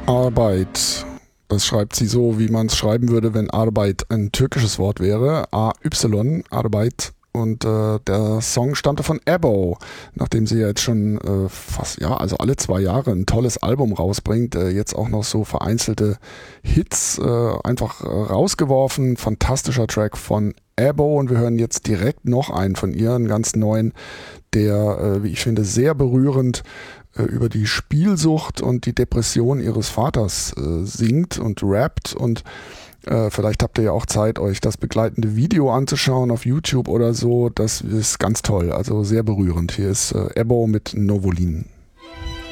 Arbeit. Das schreibt sie so, wie man es schreiben würde, wenn Arbeit ein türkisches Wort wäre. A-Y, Arbeit. Und der Song stammte von Ebo, nachdem sie jetzt schon also alle 2 Jahre ein tolles Album rausbringt, jetzt auch noch so vereinzelte Hits einfach rausgeworfen. Fantastischer Track von Ebo, und wir hören jetzt direkt noch einen von ihr, einen ganz neuen, der, wie ich finde, sehr berührend über die Spielsucht und die Depression ihres Vaters singt und rappt. Und vielleicht habt ihr ja auch Zeit, euch das begleitende Video anzuschauen auf YouTube oder so. Das ist ganz toll, also sehr berührend. Hier ist Ebo mit Novolin.